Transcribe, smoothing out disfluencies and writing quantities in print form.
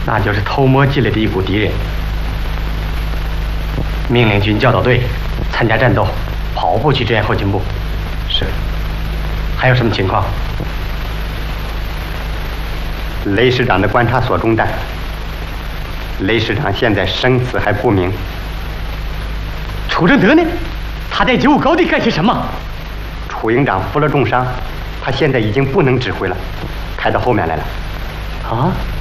那就是偷摸进来的一股敌人。命令军教导队参加战斗，跑步去支援后勤部。是。还有什么情况？雷师长的观察所中弹，雷师长现在生死还不明。楚正德呢？他在95高地干些什么？楚营长负了重伤，他现在已经不能指挥了，开到后面来了。啊？